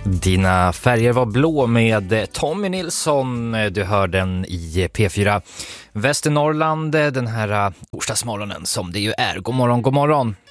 Dina färger var blå med Tommy Nilsson. Du hör den i P4 Västernorrland den här torsdagsmorgonen som det ju är. God morgon, god morgon.